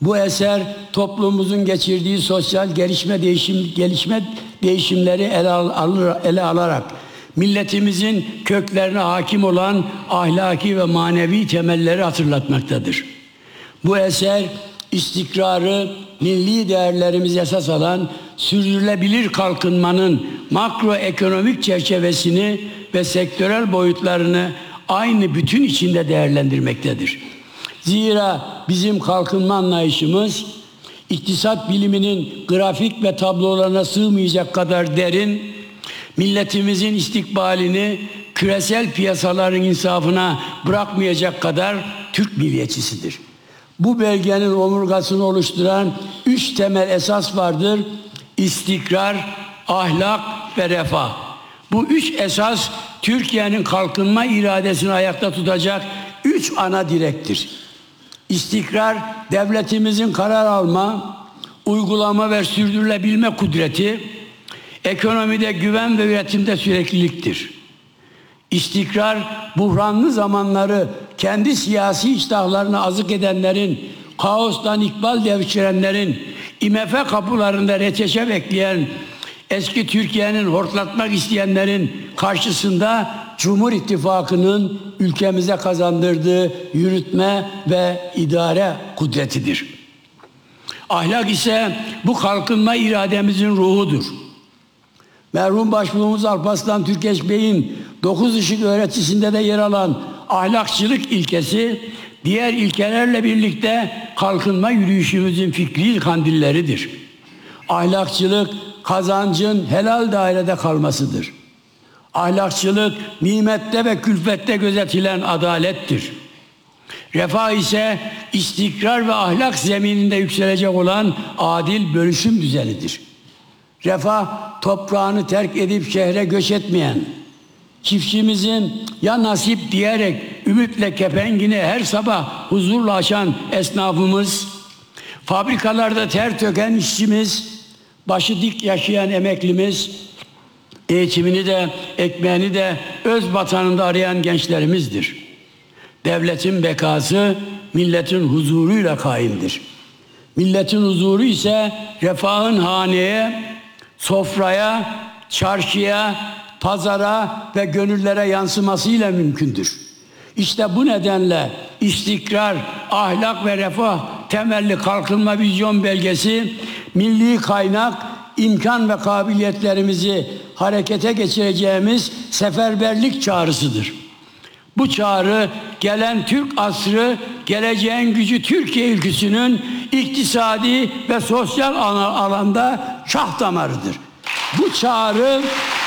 Bu eser toplumumuzun geçirdiği sosyal gelişme değişimleri ele alarak milletimizin köklerine hakim olan ahlaki ve manevi temelleri hatırlatmaktadır. Bu eser istikrarı, milli değerlerimiz esas alan sürdürülebilir kalkınmanın makroekonomik çerçevesini ve sektörel boyutlarını aynı bütün içinde değerlendirmektedir. Zira bizim kalkınma anlayışımız iktisat biliminin grafik ve tablolarına sığmayacak kadar derin, milletimizin istikbalini küresel piyasaların insafına bırakmayacak kadar Türk milliyetçisidir. Bu belgenin omurgasını oluşturan 3 temel esas vardır: İstikrar, ahlak ve refah. Bu 3 esas Türkiye'nin kalkınma iradesini ayakta tutacak 3 ana direktir. İstikrar, devletimizin karar alma, uygulama ve sürdürülebilme kudreti, ekonomide güven ve üretimde sürekliliktir. İstikrar, buhranlı zamanları kendi siyasi iştahlarını azık edenlerin, kaostan ikbal devşirenlerin, IMF kapılarında reçeşe bekleyen, eski Türkiye'nin hortlatmak isteyenlerin karşısında Cumhur İttifakı'nın ülkemize kazandırdığı yürütme ve idare kudretidir. Ahlak ise bu kalkınma irademizin ruhudur. Merhum Başbuğumuz Alparslan Türkeş Bey'in 9 ışık öğretisinde de yer alan ahlakçılık ilkesi, diğer ilkelerle birlikte kalkınma yürüyüşümüzün fikri kandilleridir. Ahlakçılık, kazancın helal dairede kalmasıdır. Ahlakçılık, nimette ve külfette gözetilen adalettir. Refah ise istikrar ve ahlak zemininde yükselecek olan adil bölüşüm düzenidir. Refah, toprağını terk edip şehre göç etmeyen, çiftçimizin ya nasip diyerek ümitle kepengini her sabah huzurla açan esnafımız, fabrikalarda ter töken işçimiz, başı dik yaşayan emeklimiz, eğitimini de ekmeğini de öz vatanında arayan gençlerimizdir. Devletin bekası milletin huzuruyla kaimdir. Milletin huzuru ise refahın haneye, sofraya, çarşıya, pazara ve gönüllere yansımasıyla mümkündür. İşte bu nedenle istikrar, ahlak ve refah temelli kalkınma vizyon belgesi, milli kaynak, imkan ve kabiliyetlerimizi harekete geçireceğimiz seferberlik çağrısıdır. Bu çağrı gelen Türk asrı, geleceğin gücü Türkiye ülküsünün iktisadi ve sosyal alanda şah damarıdır. Bu çağrı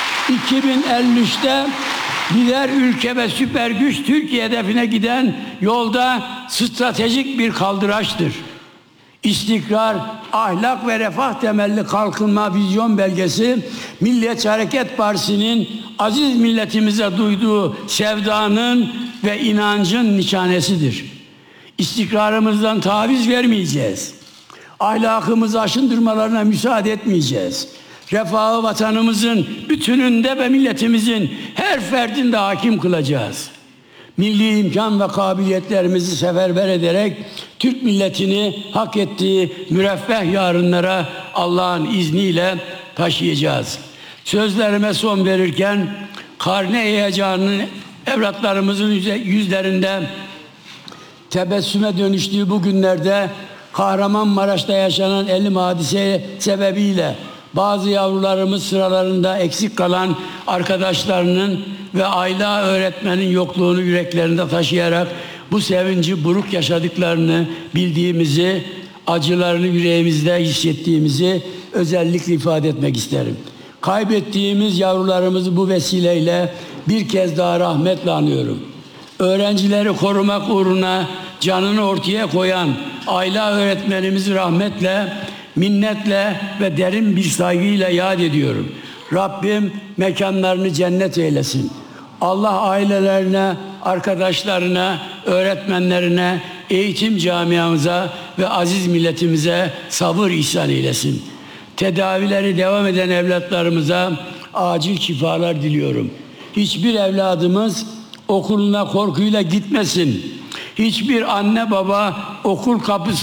2053'te lider ülke ve süper güç Türkiye hedefine giden yolda stratejik bir kaldıraçtır. İstikrar, ahlak ve refah temelli kalkınma vizyon belgesi, Milliyetçi Hareket Partisi'nin aziz milletimize duyduğu sevdanın ve inancın nişanesidir. İstikrarımızdan taviz vermeyeceğiz. Ahlakımızı aşındırmalarına müsaade etmeyeceğiz. Refahı vatanımızın bütününde ve milletimizin her ferdinde hakim kılacağız. Milli imkan ve kabiliyetlerimizi seferber ederek Türk milletini hak ettiği müreffeh yarınlara Allah'ın izniyle taşıyacağız. Sözlerime son verirken karne heyecanının evlatlarımızın yüzlerinde tebessüme dönüştüğü bu günlerde Kahramanmaraş'ta yaşanan elim hadise sebebiyle bazı yavrularımız sıralarında eksik kalan arkadaşlarının ve Ayla öğretmenin yokluğunu yüreklerinde taşıyarak bu sevinci buruk yaşadıklarını bildiğimizi, acılarını yüreğimizde hissettiğimizi özellikle ifade etmek isterim. Kaybettiğimiz yavrularımızı bu vesileyle bir kez daha rahmetle anıyorum. Öğrencileri korumak uğruna canını ortaya koyan Ayla öğretmenimizi rahmetle, minnetle ve derin bir saygıyla yad ediyorum. Rabbim mekanlarını cennet eylesin. Allah ailelerine, arkadaşlarına, öğretmenlerine, eğitim camiamıza ve aziz milletimize sabır ihsan eylesin. Tedavileri devam eden evlatlarımıza acil şifalar diliyorum. Hiçbir evladımız okuluna korkuyla gitmesin. Hiçbir anne baba okul kapısı